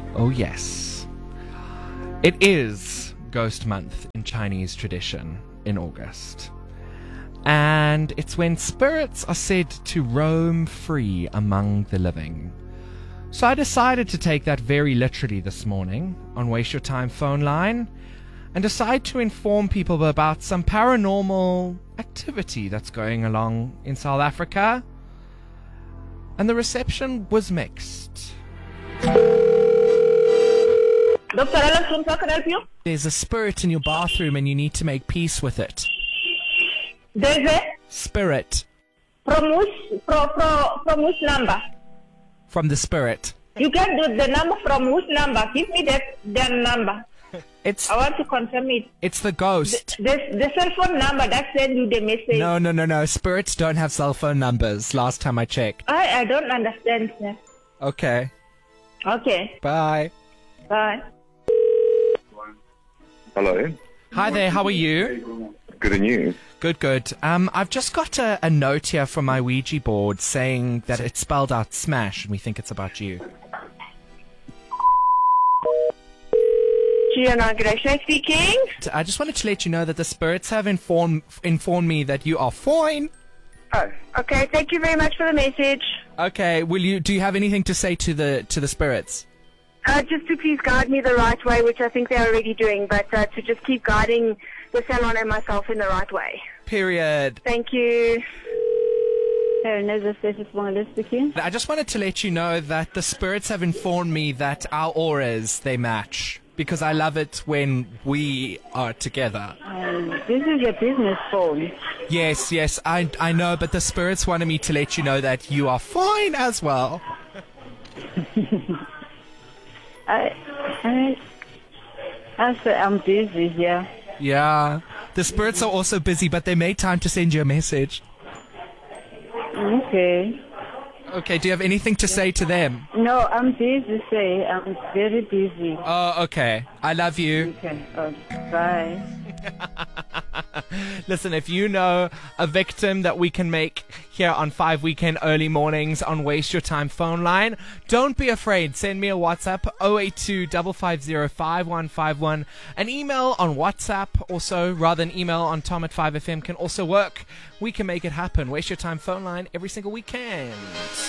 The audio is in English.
Oh yes. It is Ghost Month in Chinese tradition in August. And it's when spirits are said to roam free among the living. So I decided to take that very literally this morning on Waste Your Time phone line and decide to inform people about some paranormal activity that's going along in South Africa. And the reception was mixed. Dr. Alex, how can I help you? There's a spirit in your bathroom and you need to make peace with it. There's a Spirit. from which number? From the spirit. You can do the number from which number? Give me that number. It's I want to confirm it. it's the ghost. The cell phone number that send you the message. No. Spirits don't have cell phone numbers, last time I checked. I don't understand, sir. Okay. Okay, Bye. bye. Hello. Hi there, how are you? Good and you? Good. I've just got a note here from my Ouija board saying that it spelled out smash and we think it's about you. Gianna Gresham speaking. I just wanted to let you know that the spirits have informed me that you are fine. Oh, okay. Thank you very much for the message. Okay, do you have anything to say to the spirits? Just to please guide me the right way, which I think they're already doing, but to just keep guiding the salon and myself in the right way. Period. Thank you. I just wanted to let you know that the spirits have informed me that our auras, they match. Because I love it when we are together. This is your business phone. Yes, I know, but the spirits wanted me to let you know that you are fine as well. I'm busy here. Yeah. The spirits are also busy, but they made time to send you a message. Okay. Okay, do you have anything to say to them? No, I'm busy, say. I'm very busy. Oh, okay. I love you. Okay. Bye. Listen, if you know a victim that we can make here on 5 Weekend Early Mornings on Waste Your Time phone line, don't be afraid. Send me a WhatsApp, 082 550 5151. An email on WhatsApp also, rather than email on tom@5fm can also work. We can make it happen. Waste Your Time phone line every single weekend.